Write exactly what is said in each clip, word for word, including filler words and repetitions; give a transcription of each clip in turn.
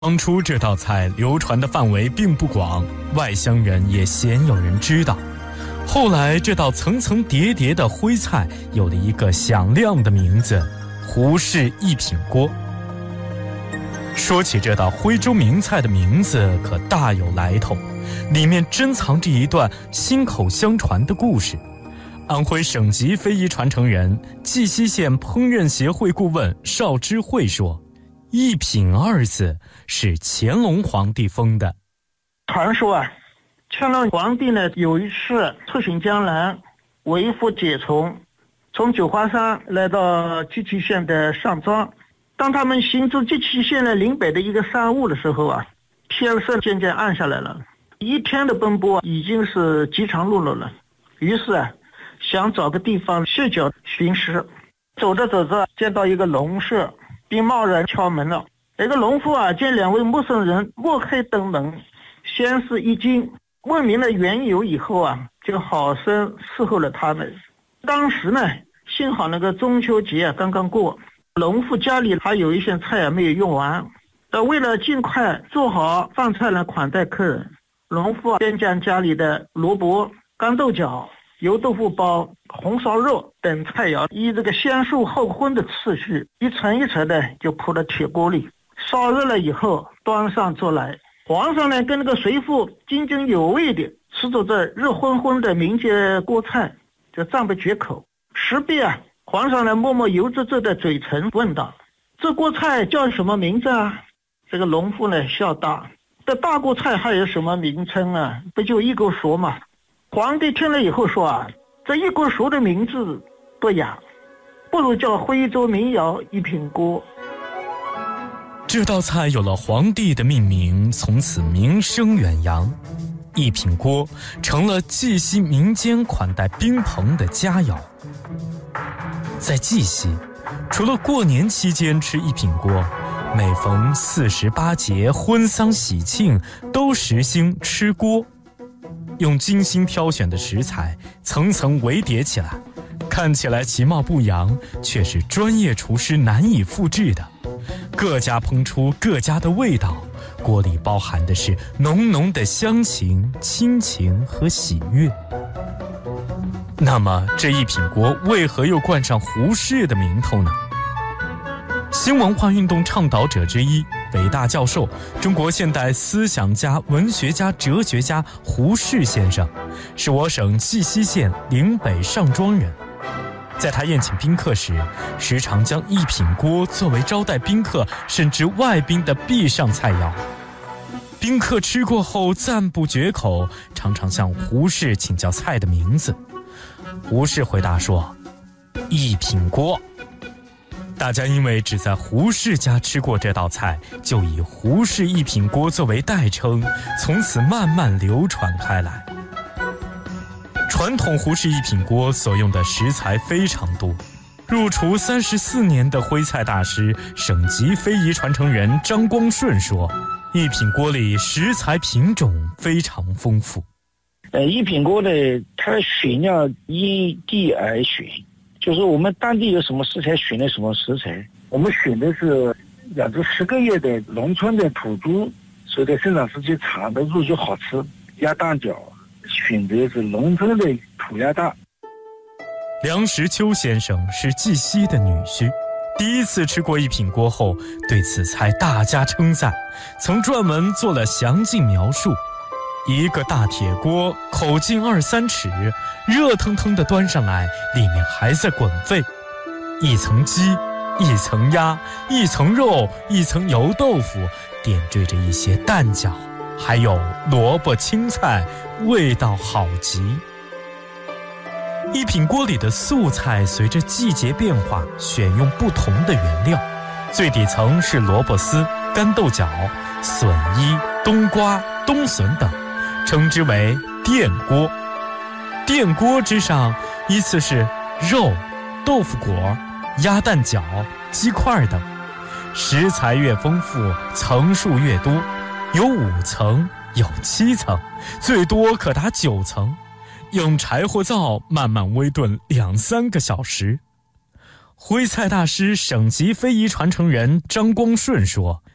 当初这道菜流传的范围并不广，外乡人也鲜有人知道。后来这道层层叠叠的徽菜有了一个响亮的名字——胡氏一品锅。说起这道徽州名菜的名字可大有来头，里面珍藏着一段心口相传的故事。安徽省级非遗传承人、绩溪县烹饪协会顾问邵知慧说，一品二字是乾隆皇帝封的。 传说啊，乾隆皇帝呢有一次出巡江南，为赴解从，从九华山来到绩溪县的上庄。当他们行至绩溪县的岭北的一个山雾的时候啊，天色渐渐暗下来了，一天的奔波已经是饥肠辘辘了。于是啊，想找个地方歇脚寻食。走着走着，见到一个农舍，并贸然敲门了。那个农妇啊，见两位陌生人摸开登门，先是一惊，问明了缘由以后啊，就好生伺候了他们。当时呢，幸好那个中秋节啊刚刚过，农妇家里还有一些菜啊没有用完。呃，为了尽快做好饭菜来款待客人，农妇便将家里的萝卜、干豆角、油豆腐包、红烧肉等菜肴依这个先熟后荤的次序，一层一层的就铺到铁锅里，烧热了以后端上桌来。皇上呢跟那个随妇津津有味的吃着这热烘烘的名节锅菜，就赞不绝口。时毕啊，皇上呢默默油滋滋的嘴唇问道：“这锅菜叫什么名字啊？”这个农妇呢笑道：“这大锅菜还有什么名称啊？不就一锅熟嘛。”皇帝听了以后说啊，这一锅熟的名字不雅，不如叫徽州民谣一品锅。 这道菜有了皇帝的命名，从此名声远扬。一品锅成了绩溪民间款待宾朋的佳肴。在绩溪，除了过年期间吃一品锅，每逢四十八节、婚丧喜庆都实行吃锅。用精心挑选的食材层层围叠起来，看起来其貌不扬，却是专业厨师难以复制的。各家烹出各家的味道，锅里包含的是浓浓的乡情、亲情和喜悦。那么这一品锅为何又冠上胡适的名头呢？新文化运动倡导者之一，北大教授、中国现代思想家、文学家、哲学家胡适先生，是我省绩溪县岭北上庄人。在他宴请宾客时，时常将一品锅作为招待宾客甚至外宾的必上菜肴。宾客吃过后赞不绝口，常常向胡适请教菜的名字。胡适回答说：“一品锅。”大家因为只在胡适家吃过这道菜，就以胡适一品锅作为代称，从此慢慢流传开来。传统胡适一品锅所用的食材非常多，入厨三十四年的徽菜大师、省级非遗传承人张光顺说，一品锅里食材品种非常丰富。 呃，一品锅呢，它选要因地而选，就是我们当地有什么食材选的什么食材。我们选的是养殖十个月的农村的土猪，所以的生长时间长的肉就好吃。鸭蛋饺选择是农村的土鸭蛋。 梁实秋先生是绩溪的女婿，第一次吃过一品锅后，对此菜大加称赞，曾专门做了详尽描述。一个大铁锅，口径二三尺，热腾腾地端上来，里面还在滚沸。一层鸡，一层鸭，一层肉，一层油豆腐，点缀着一些蛋饺，还有萝卜青菜，味道好极。一品锅里的素菜随着季节变化，选用不同的原料。最底层是萝卜丝、干豆角、笋衣、冬瓜、冬笋等，称之为电锅。电锅之上依次是肉、豆腐果、鸭蛋饺、鸡块等。食材越丰富，层数越多，有五层，有七层，最多可达九层。用柴火灶慢慢煨炖两三个小时。徽菜大师、省级非遗传承人张光顺说，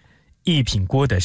一品锅的